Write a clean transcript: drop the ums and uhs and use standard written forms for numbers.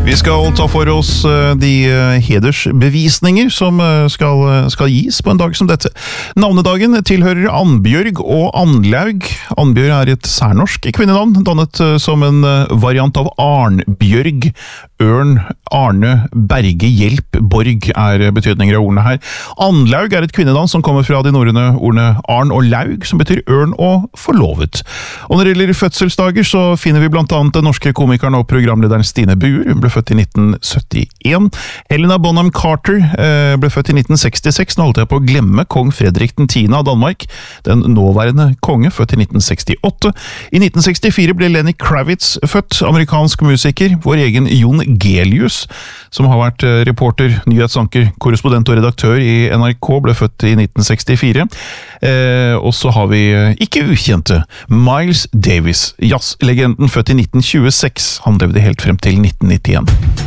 Vi skal ta for oss de hedersbevisninger som skal gis på en dag som dette. Navnedagen tilhører Annbjørg og Annlaug. Annbjørg er et særnorsk kvinnenavn, dannet som en variant av Arnbjørg. Ørn, Arne, Berge, Hjelp, Borg er betydninger av ordene her. Annlaug er et kvinnenavn som kommer fra de norrøne ordene Arn og Laug, som betyr ørn og forlovet. Og når det gjelder fødselsdager, så finner vi blant annet den norske komikeren og programlederen Stine Buer. Hun ble født i 1971. Helena Bonham Carter ble født i 1966. Nå holdt jeg på å glemme kong Fredrik 10. av Danmark. Den nåværende konge, født i 1968. I 1964 ble Lenny Kravitz født, amerikansk musiker. Vår egen Jon Gelius, som har vært reporter, nyhetsanker, korrespondent og redaktør i NRK, ble født i 1964. Og så har vi ikke ukjente Miles Davis, jazzlegenden, født i 1926. Han levde helt frem til 1991.